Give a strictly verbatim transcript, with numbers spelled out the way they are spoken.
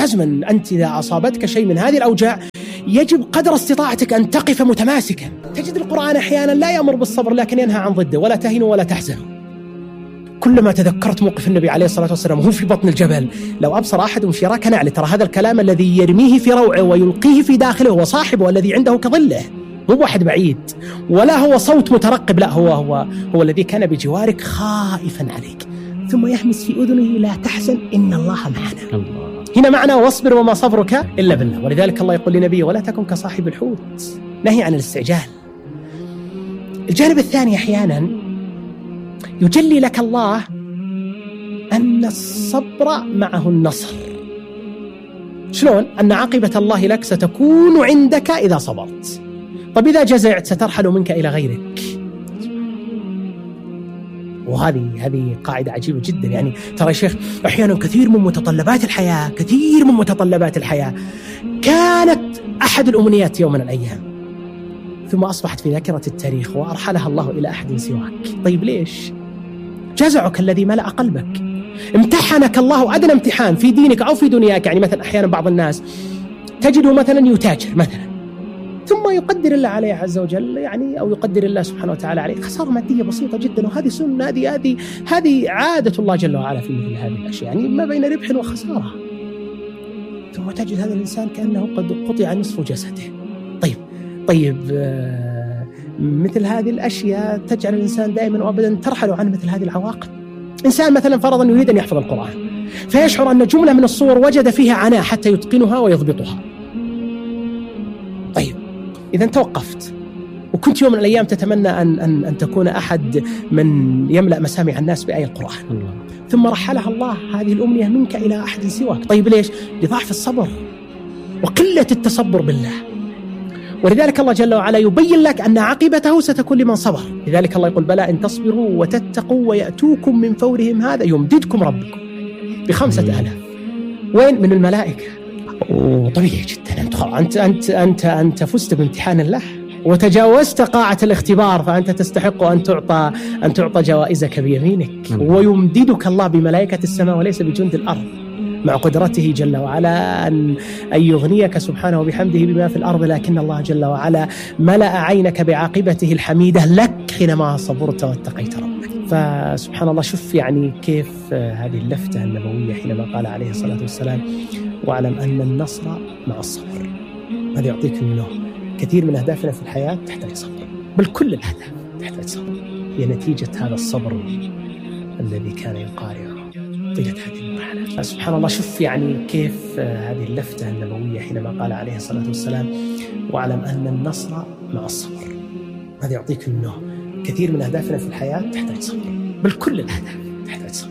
جزما أنت إذا أصابتك شيء من هذه الأوجاع يجب قدر استطاعتك أن تقف متماسكا. تجد القرآن أحيانا لا يأمر بالصبر لكن ينهى عن ضده، ولا تهنوا ولا تحزنوا. كلما تذكرت موقف النبي عليه الصلاة والسلام وهو في بطن الجبل، لو أبصر أحد شراك نعل، ترى هذا الكلام الذي يرميه في روعه ويلقيه في داخله هو صاحبه الذي عنده كظله، مو واحد بعيد ولا هو صوت مترقب، لا هو هو هو الذي كان بجوارك خائفا عليك، ثم يهمس في أذنه لا تحزن إن الله معنا. الله. هنا معنى واصبر وما صبرك إلا بالله. ولذلك الله يقول لنبيه ولا تكن كصاحب الحوت، نهي عن الاستعجال. الجانب الثاني أحيانا يجلي لك الله أن الصبر معه النصر. شلون؟ أن عاقبة الله لك ستكون عندك إذا صبرت. طب إذا جزعت سترحل منك إلى غيرك. وهذه هذه قاعدة عجيبة جدا. يعني ترى يا شيخ أحيانا كثير من متطلبات الحياة كثير من متطلبات الحياة كانت أحد الأمنيات يوم من الأيام، ثم أصبحت في ذاكرة التاريخ وأرحلها الله إلى أحد سواك. طيب ليش؟ جزعك الذي ملأ قلبك، امتحنك الله أدنى امتحان في دينك أو في دنياك. يعني مثلا أحيانا بعض الناس تجده مثلا يتاجر مثلا، ثم يقدر الله عليه عز وجل يعني أو يقدر الله سبحانه وتعالى عليه خسارة مادية بسيطة جدا، وهذه سنة، هذه هذه هذه عادة الله جل وعلا في مثل هذه الأشياء، يعني ما بين ربح وخسارة. ثم تجد هذا الإنسان كأنه قد قطع نصف جسده. طيب طيب آه مثل هذه الأشياء تجعل الإنسان دائما وأبدا ترحل عن مثل هذه العواقب. إنسان مثلا فرضا يريد أن يحفظ القرآن، فيشعر أن جملة من الصور وجد فيها عناء حتى يتقنها ويضبطها. طيب إذا توقفت وكنت يوم من الأيام تتمنى أن, أن, أن تكون أحد من يملأ مسامع الناس بآية القرآن، الله. ثم رحلها الله هذه الأمنية منك إلى أحد سواك. طيب ليش؟ لضعف الصبر وقلة التصبر بالله. ولذلك الله جل وعلا يبين لك أن عاقبته ستكون لمن صبر. لذلك الله يقول بلى إن تصبروا وتتقوا ويأتوكم من فورهم هذا يمددكم ربكم بخمسة آلاف. وين؟ من الملائكة. وطبيعي جدا أنت أنت أنت أنت فزت بامتحان الله وتجاوزت قاعة الاختبار، فأنت تستحق أن تعطى أن تعطى جوائزك بيمينك. ويمددك الله بملائكة السماء وليس بجند الأرض، مع قدرته جل وعلا أن أن يغنيك سبحانه وبحمده بما في الأرض، لكن الله جل وعلا ملأ عينك بعاقبته الحميدة لك حينما صبرت واتقيت ربك. فسبحان الله، شوف يعني كيف هذه اللفتة النبوية حينما قال عليه الصلاة والسلام واعلم أن النصر مع الصبر. هذا يعطيك أنه كثير من أهدافنا في الحياة تحتاج صبر، بل كل الأهداف تحتاج صبر، هي نتيجة هذا الصبر الذي كان يقارع طيلة هذه المرحلة. سبحان الله، شوف يعني كيف هذه اللفتة النبوية حينما قال عليه الصلاة والسلام واعلم أن النصر مع الصبر. هذا يعطيك أنه كثير من أهدافنا في الحياة تحتاج صبر، بل كل الأهداف تحتاج صبر.